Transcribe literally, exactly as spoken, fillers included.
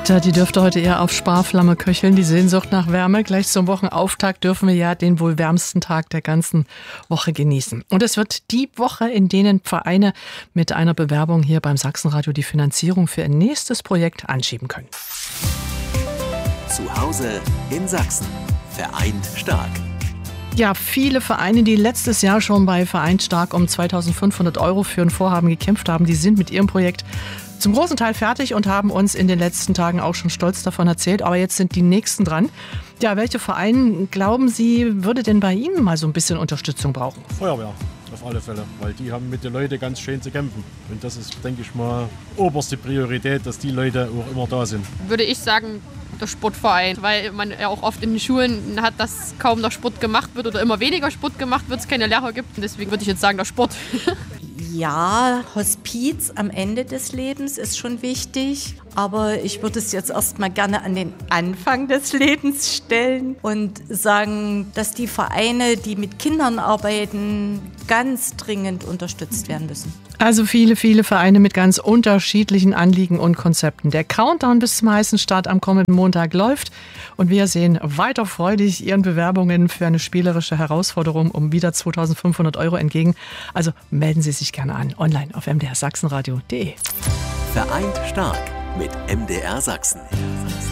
Tja, die dürfte heute eher auf Sparflamme köcheln, die Sehnsucht nach Wärme. Gleich zum Wochenauftakt dürfen wir ja den wohl wärmsten Tag der ganzen Woche genießen. Und es wird die Woche, in denen Vereine mit einer Bewerbung hier beim Sachsenradio die Finanzierung für ihr nächstes Projekt anschieben können. Zu Hause in Sachsen. Vereint stark. Ja, viele Vereine, die letztes Jahr schon bei Vereint stark um zweitausendfünfhundert Euro für ein Vorhaben gekämpft haben, die sind mit ihrem Projekt zum großen Teil fertig und haben uns in den letzten Tagen auch schon stolz davon erzählt. Aber jetzt sind die Nächsten dran. Ja, welche Vereine, glauben Sie, würde denn bei Ihnen mal so ein bisschen Unterstützung brauchen? Feuerwehr, auf alle Fälle, weil die haben mit den Leuten ganz schön zu kämpfen. Und das ist, denke ich mal, oberste Priorität, dass die Leute auch immer da sind. Würde ich sagen, der Sportverein, weil man ja auch oft in den Schulen hat, dass kaum noch Sport gemacht wird oder immer weniger Sport gemacht wird, es keine Lehrer gibt. Und deswegen würde ich jetzt sagen, der Sport. Ja, Hospiz am Ende des Lebens ist schon wichtig, aber ich würde es jetzt erstmal gerne an den Anfang des Lebens stellen und sagen, dass die Vereine, die mit Kindern arbeiten, ganz dringend unterstützt werden müssen. Also viele, viele Vereine mit ganz unterschiedlichen Anliegen und Konzepten. Der Countdown bis zum heißen Start am kommenden Montag läuft und wir sehen weiter freudig Ihren Bewerbungen für eine spielerische Herausforderung um wieder zweitausendfünfhundert Euro entgegen. Also melden Sie sich gerne an, online auf m d r sachsenradio punkt d e. Vereint stark mit M D R Sachsen.